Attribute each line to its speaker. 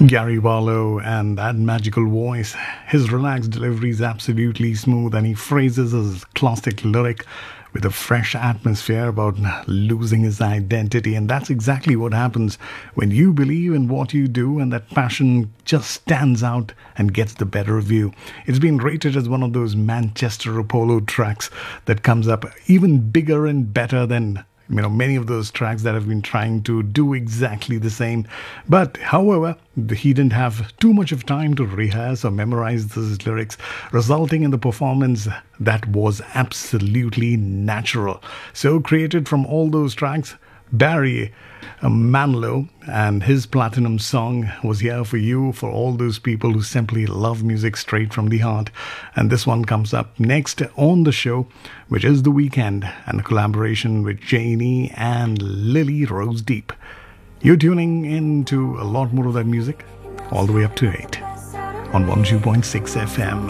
Speaker 1: Gary Barlow and that magical voice. His relaxed delivery is absolutely smooth and he phrases his classic lyric with a fresh atmosphere about losing his identity. And that's exactly what happens when you believe in what you do and that passion just stands out and gets the better of you. It's been rated as one of those Manchester Apollo tracks that comes up even bigger and better than many of those tracks that have been trying to do exactly the same. But, however, he didn't have too much of time to rehearse or memorize those lyrics, resulting in the performance that was absolutely natural. So, created from all those tracks, Barry Manilow and his platinum song was here for you, for all those people who simply love music straight from the heart. And this one comes up next on the show, which is The Weeknd and a collaboration with Janie and Lily Rose Deep. You're tuning in to a lot more of that music all the way up to 8 on 102.6 FM.